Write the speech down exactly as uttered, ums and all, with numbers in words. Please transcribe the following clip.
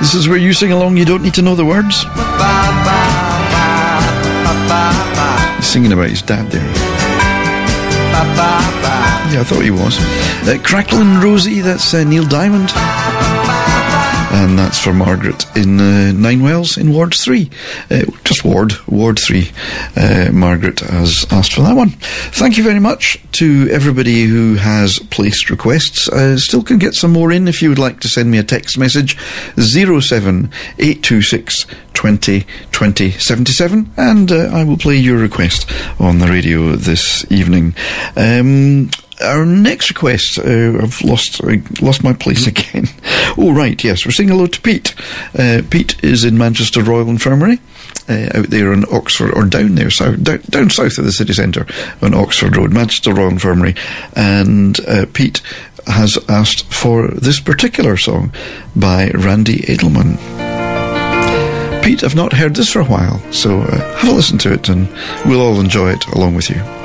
This is where you sing along, you don't need to know the words. He's singing about his dad there. Yeah, I thought he was. Uh, Cracklin' Rosie, that's uh, Neil Diamond. And that's for Margaret in uh, Ninewells in Ward three. Uh, just Ward, Ward three. Uh, Margaret has asked for that one. Thank you very much to everybody who has placed requests. Uh, still can get some more in if you would like to send me a text message. zero seven eight two six twenty twenty seventy-seven, and uh, I will play your request on the radio this evening. Um... Our next request, uh, I've lost uh, lost my place again. Oh, right, yes, we're saying hello to Pete. Uh, Pete is in Manchester Royal Infirmary, uh, out there in Oxford, or down there, south, down, down south of the city centre, on Oxford Road, Manchester Royal Infirmary. And uh, Pete has asked for this particular song by Randy Edelman. Pete, I've not heard this for a while, so uh, have a listen to it and we'll all enjoy it along with you.